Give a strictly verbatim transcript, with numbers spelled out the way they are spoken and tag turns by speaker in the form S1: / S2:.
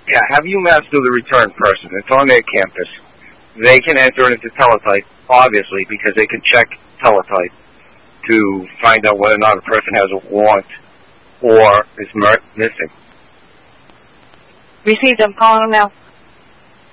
S1: Yeah, have UMass do the return person. It's on their campus. They can enter it into teletype, obviously, because they can check teletype to find out whether or not a person has a warrant or is missing.
S2: Received. I'm calling them now.